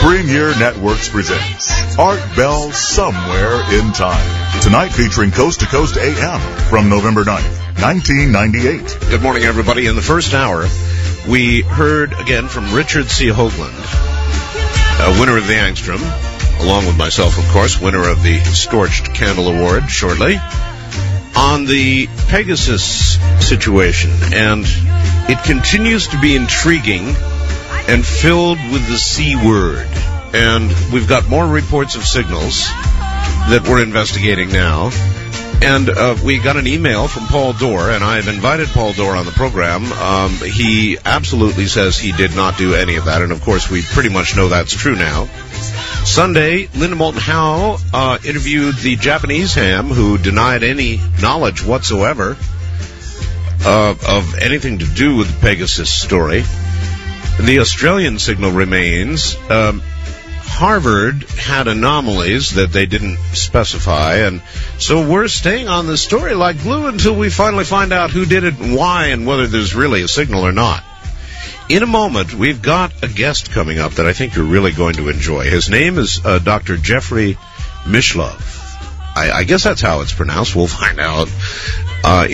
Premier Networks presents Art Bell Somewhere in Time. Tonight featuring Coast to Coast AM from November 9th, 1998. Good morning, everybody. In the first hour, we heard again from Richard C. Hoagland, winner of the Angstrom, along with myself, of course, winner of the Scorched Candle Award shortly, on the Pegasus situation. And it continues to be intriguing and filled with the C word. And we've got more reports of signals that we're investigating now. And we got an email from Paul Dorr, and I've invited Paul Dorr on the program. He absolutely says he did not do any of that, and of course we pretty much know that's true now. Sunday, Linda Moulton Howe interviewed the Japanese ham who denied any knowledge whatsoever of anything to do with the Pegasus story. The Australian signal remains. Harvard had anomalies that they didn't specify, and so we're staying on this story like glue until we finally find out who did it and why and whether there's really a signal or not. In a moment, we've got a guest coming up that I think you're really going to enjoy. His name is Dr. Jeffrey Mishlove. I guess that's how it's pronounced. We'll find out